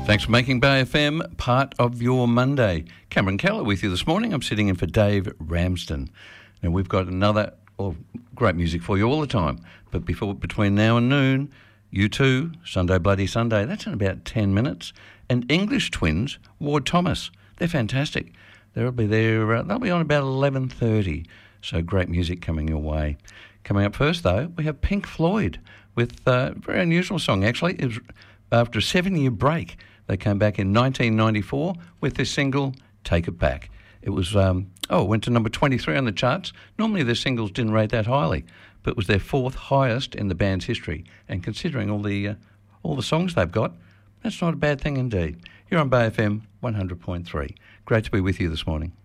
Thanks for making Bay FM part of your Monday. Cameron Keller with you this morning. I'm sitting in for Dave Ramsden. Now, we've got another great music for you all the time. But between now and noon, U2, Sunday Bloody Sunday, that's in about 10 minutes. And English Twins, Ward Thomas. They're fantastic. They'll be on about 11:30. So great music coming your way. Coming up first, though, we have Pink Floyd with a very unusual song, actually. It was after a 7-year break. They came back in 1994 with this single, Take It Back. It was, it went to number 23 on the charts. Normally their singles didn't rate that highly, but it was their fourth highest in the band's history. And considering all the songs they've got, that's not a bad thing indeed. You're on Bay FM 100.3. Great to be with you this morning.